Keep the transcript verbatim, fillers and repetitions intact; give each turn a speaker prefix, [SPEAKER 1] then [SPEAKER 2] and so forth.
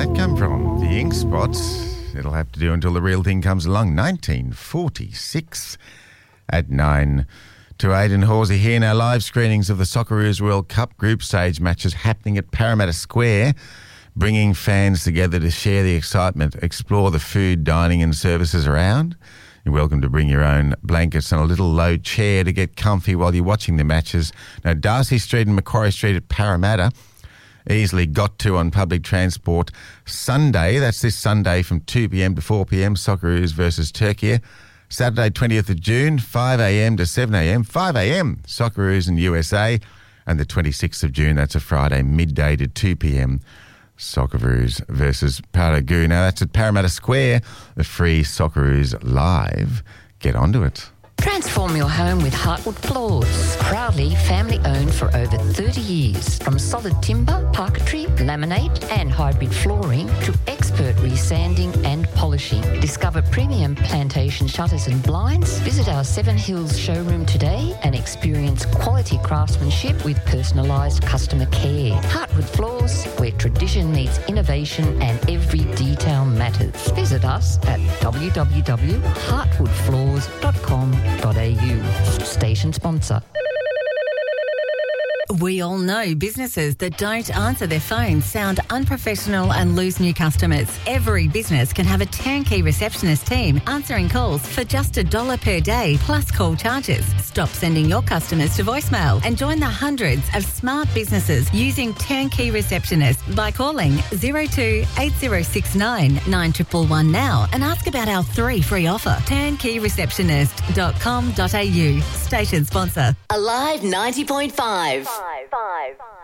[SPEAKER 1] that come from? The Ink Spots. It'll have to do until the real thing comes along. nineteen forty-six at nine to eight in Horsey here. Now, live screenings of the Socceroos World Cup group stage matches happening at Parramatta Square, bringing fans together to share the excitement, explore the food, dining and services around. You're welcome to bring your own blankets and a little low chair to get comfy while you're watching the matches. Now, Darcy Street and Macquarie Street at Parramatta, easily got to on public transport. Sunday, that's this Sunday from two p.m. to four p.m, Socceroos versus Turkey. Saturday, twentieth of June, five a.m. to seven a.m, five a.m, Socceroos and U S A. And the twenty-sixth of June, that's a Friday, midday to two p.m, Socceroos versus Paragu. Now, that's at Parramatta Square, the free Socceroos Live. Get onto it.
[SPEAKER 2] Transform your home with Heartwood Floors. Proudly family-owned for over thirty years. From solid timber, parquetry, laminate and hybrid flooring to expert resanding and polishing. Discover premium plantation shutters and blinds. Visit our Seven Hills showroom today and experience quality craftsmanship with personalised customer care. Heartwood Floors, where tradition meets innovation and every detail matters. Visit us at w w w dot heartwood floors dot com dot a u. Station sponsor.
[SPEAKER 3] We all know businesses that don't answer their phones sound unprofessional and lose new customers. Every business can have a turnkey receptionist team answering calls for just a dollar per day plus call charges. Stop sending your customers to voicemail and join the hundreds of smart businesses using turnkey receptionists by calling zero two eight zero six nine nine one one one now and ask about our three free offer. turnkey receptionist dot com dot a u. Station sponsor.
[SPEAKER 4] Alive ninety point five. Five, five, five.